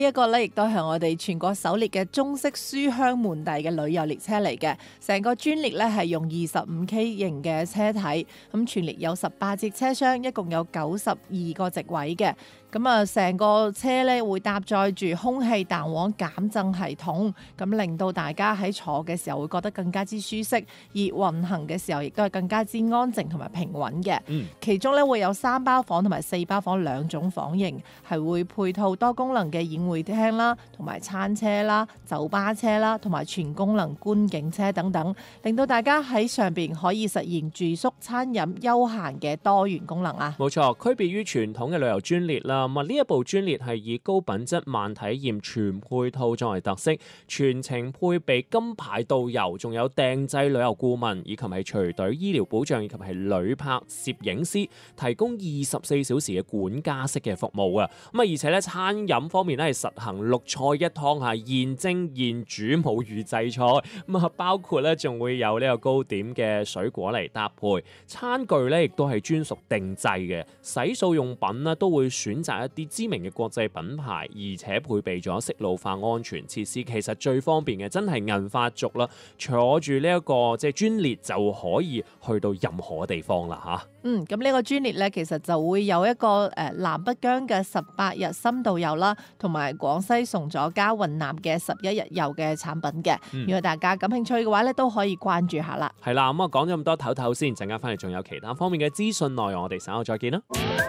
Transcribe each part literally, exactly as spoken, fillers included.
呢一個咧，亦都係我哋全國首列嘅中式書香門第嘅旅遊列車嚟嘅。成個專列咧係用二十五 K 型嘅車體，咁全列有十八節車廂，一共有九十二個席位嘅。咁啊，成個車咧會搭載住空氣彈簧減震系統，咁令到大家喺坐嘅時候會覺得更加之舒適，而運行嘅時候亦都係更加之安靜同埋平穩嘅。 嗯， 其中咧會有三包房同埋四包房兩種房型，係會配套多功能嘅宴會廳啦，同埋餐車啦、酒吧車啦，同埋全功能觀景車等等，令到大家喺上邊可以實現住宿、餐飲、休閒嘅多元功能啊！ 冇錯，區別於傳統嘅旅遊專列啦。咁啊，呢一部專列係以高品質慢體驗全配套作為特色，全程配備金牌導遊，仲有訂製旅遊顧問，以及係隨隊醫療保障，以及係旅拍攝影師，提供二十四小時嘅管家式嘅服務啊！咁啊，而且咧餐飲方面咧係實行六菜一湯，係現蒸現煮，冇預製菜。咁啊，包括咧仲會有呢個糕點嘅水果嚟搭配，餐具咧亦都係專屬定製嘅，洗漱用品呢都會選擇一啲知名嘅國際品牌，而且配備咗息怒化安全設施。其實最方便嘅真係銀髮族啦，坐住呢一個即係專列就可以去到任何地方啦嚇。 嗯，咁呢個專列咧，其實就會有一個誒、呃、南北疆嘅十八日深度遊啦，同埋廣西崇左加雲南嘅十一日遊嘅產品嘅。 嗯、 如果大家感興趣嘅話咧，都可以關注下啦。 係啦，咁啊講咗咁多唞唞先，陣間翻嚟仲有其他方面嘅資訊內容，我哋稍後再見啦。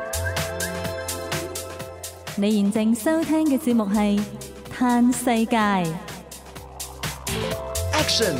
你現正收聽嘅節目係《嘆世界》 Action。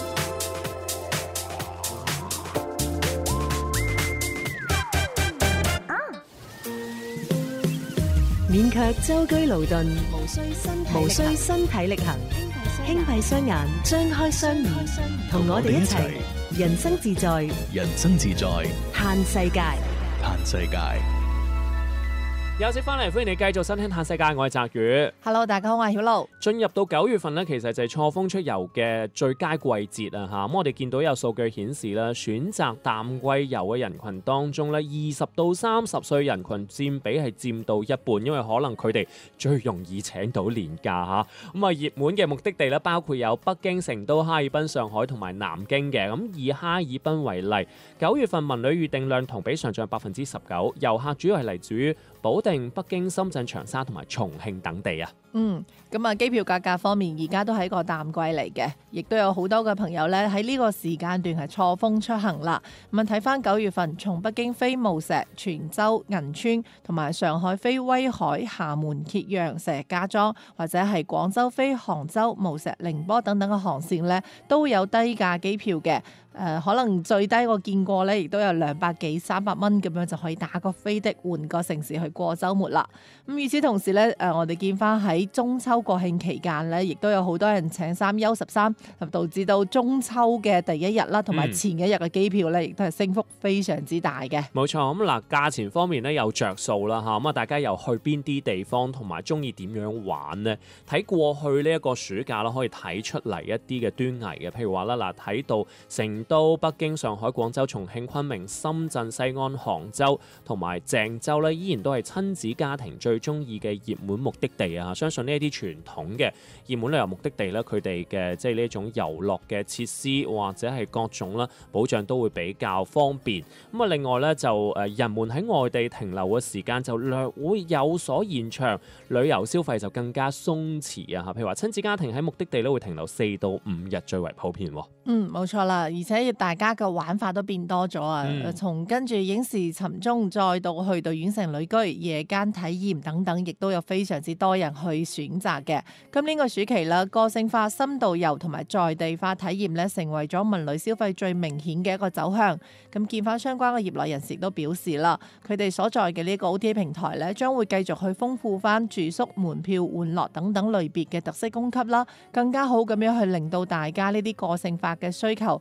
勉強舟車勞頓，無需身體無需身體力行，輕閉雙眼，張開雙耳，同我哋一齊人生自在， 人生自在， 嘆世界， 嘆世界。 休息翻嚟，歡迎你繼續收聽《嘆世界》，我係澤宇。 Hello， 大家好，我係曉露。 進入到九月份咧，其實就係錯峰出遊嘅最佳季節啊！嚇，咁我哋見到有數據顯示啦，選擇淡季遊嘅人群當中咧，二十到三十歲人群佔比係佔到一半，因為可能佢哋最容易請到年假嚇。咁啊，熱門嘅目的地咧，包括有北京、成都、哈爾濱、上海同埋南京嘅。咁以哈爾濱為例，九月份文旅預訂量同比上漲百分之十九，遊客主要係嚟自於保定、北京、深圳、長沙同埋重慶等地啊。 嗯，咁啊，機票價格方面而家都係一個淡季嚟嘅，亦都有好多嘅朋友咧喺呢個時間段係錯峰出行啦。咁啊，睇翻九月份，從北京飛無錫、泉州、銀川，同埋上海飛威海、廈門、揭陽、石家莊，或者係廣州飛杭州、無錫、寧波等等嘅航線咧，都有低價機票嘅。誒、呃、可能最低我見過咧，亦都有兩百幾三百蚊咁樣就可以打個飛的換個城市去過週末啦。咁與此同時咧，誒、呃、我哋見翻喺中秋國慶期間咧，亦都有好多人請三休十三，導致到中秋嘅第一日啦，同埋前一日嘅機票咧，亦都係升幅非常之大嘅。 冇錯，咁嗱價錢方面咧有着數啦嚇，咁啊大家又去邊啲地方，同埋中意點樣玩呢？睇過去呢一個暑假啦，可以睇出嚟一啲嘅端倪嘅，譬如話啦嗱，睇到成都、北京、上海、廣州、重慶、昆明、深圳、西安、杭州同埋鄭州咧，依然都係親子家庭最中意嘅熱門目的地啊！相信呢一啲傳統嘅熱門旅遊目的地咧，佢哋嘅即係呢一種遊樂嘅設施或者係各種啦保障都會比較方便。咁啊，另外咧就誒人們喺外地停留嘅時間就略會有所延長，旅遊消費就更加鬆弛啊！嚇，譬如話親子家庭喺目的地咧會停留四到五日最為普遍。 嗯，冇錯啦，而且大家嘅玩法都變多咗啊！嗯、從跟住影視尋蹤，再到去到縣城旅居、夜間體驗等等，亦都有非常之多人去選擇嘅。今年個暑期啦，個性化深度遊同埋在地化體驗咧，成為咗文旅消費最明顯嘅一個走向。咁見翻相關嘅業內人士都表示啦，佢哋所在嘅呢個 O T A 平台咧，將會繼續去豐富翻住宿、門票、玩樂等等類別嘅特色供給啦，更加好咁樣去令到大家呢啲個性化嘅需求係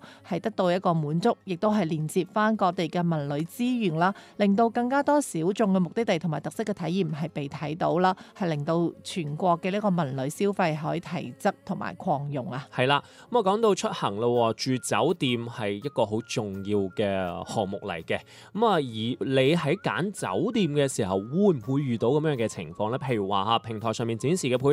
得到一個滿足，亦都係連接翻各地嘅文旅資源啦，令到更加多小眾嘅目的地同埋特色嘅體驗係被睇到啦，係令到全國嘅呢個文旅消費可以提質同埋擴容啊。 係啦，咁啊講到出行咯，住酒店係一個好重要嘅項目嚟嘅。咁啊，而你喺揀酒店嘅時候，會唔會遇到咁樣嘅情況呢？譬如話嚇平台上面展示嘅配